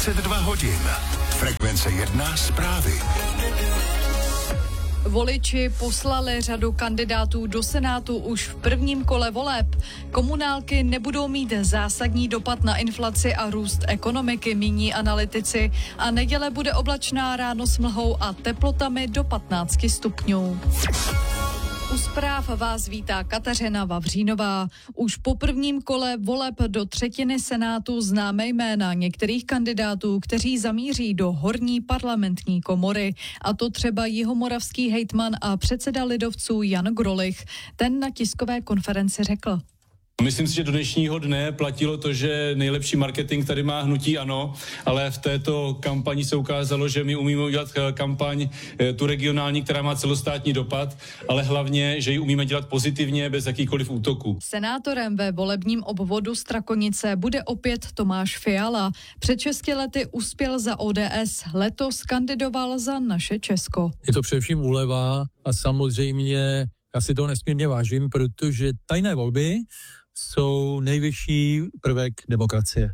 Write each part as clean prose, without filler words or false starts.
22 hodin. Frekvence 1 zprávy. Voliči poslali řadu kandidátů do Senátu už v prvním kole voleb. Komunálky nebudou mít zásadní dopad na inflaci a růst ekonomiky, míní analytici. A neděle bude oblačná, ráno s mlhou a teplotami do 15 stupňů. U zpráv vás vítá Kateřina Vavřínová. Už po prvním kole voleb do třetiny Senátu známe jména některých kandidátů, kteří zamíří do horní parlamentní komory. A to třeba jihomoravský hejtman a předseda lidovců Jan Grolich. Ten na tiskové konferenci řekl: Myslím si, že do dnešního dne platilo to, že nejlepší marketing tady má hnutí ANO, ale v této kampani se ukázalo, že my umíme udělat kampaň tu regionální, která má celostátní dopad, ale hlavně, že ji umíme dělat pozitivně, bez jakýchkoliv útoků. Senátorem ve volebním obvodu Strakonice bude opět Tomáš Fiala. Před 6 lety uspěl za ODS, letos kandidoval za Naše Česko. Je to především úleva a samozřejmě já si to nesmírně vážím, protože tajné volby jsou nejvyšší prvek demokracie.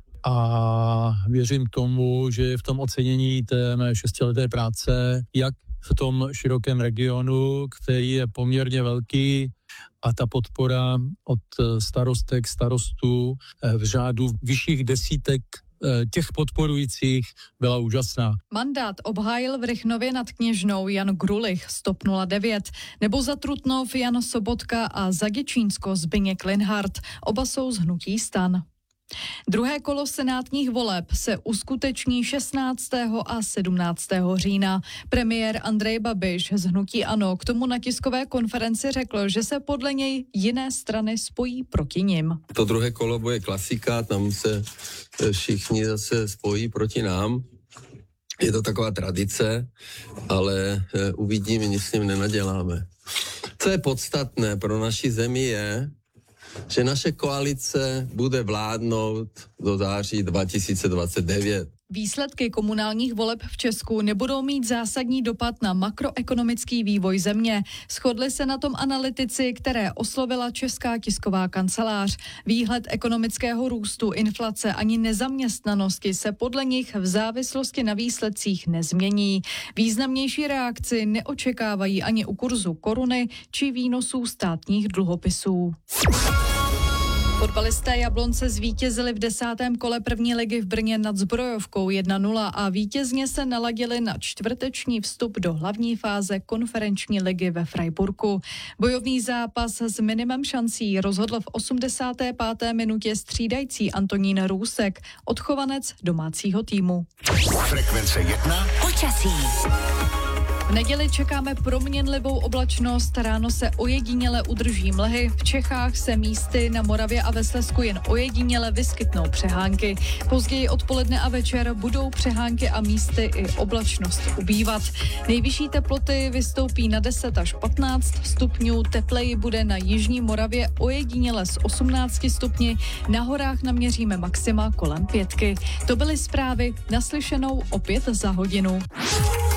A věřím tomu, že v tom ocenění té mé 6leté práce, jak v tom širokém regionu, který je poměrně velký, a ta podpora od starostek, starostů v řádu vyšších desítek těch podporujících byla úžasná. Mandát obhájil v Rychnově nad Kněžnou Jan Grulich z TOP 09, nebo za Trutnov Jan Sobotka a za Děčínsko Zbyněk Linhart. Oba jsou z hnutí STAN. Druhé kolo senátních voleb se uskuteční 16. a 17. října. Premiér Andrej Babiš z hnutí ANO k tomu na tiskové konferenci řekl, že se podle něj jiné strany spojí proti nim. To druhé kolo bude klasika, tam se všichni zase spojí proti nám. Je to taková tradice, ale uvidíme, nic s ním nenaděláme. Co je podstatné pro naši zemi je, že naše koalice bude vládnout do září 2029. Výsledky komunálních voleb v Česku nebudou mít zásadní dopad na makroekonomický vývoj země. Shodli se na tom analytici, které oslovila Česká tisková kancelář. Výhled ekonomického růstu, inflace ani nezaměstnanosti se podle nich v závislosti na výsledcích nezmění. Významnější reakci neočekávají ani u kurzu koruny či výnosů státních dluhopisů. Fotbalisté Jablonce zvítězili v 10. kole první ligy v Brně nad Zbrojovkou 1-0 a vítězně se naladili na čtvrteční vstup do hlavní fáze konferenční ligy ve Freiburgu. Bojovný zápas s minimem šancí rozhodl v 85. minutě střídající Antonín Růsek, odchovanec domácího týmu. Frekvence 1 počasí. V neděli čekáme proměnlivou oblačnost, ráno se ojediněle udrží mlhy, v Čechách se místy na Moravě a ve Slezsku jen ojediněle vyskytnou přehánky. Později odpoledne a večer budou přehánky a místy i oblačnost ubývat. Nejvyšší teploty vystoupí na 10 až 15 stupňů, tepleji bude na jižní Moravě ojediněle z 18 stupni, na horách naměříme maxima kolem 5. To byly zprávy, naslyšenou opět za hodinu.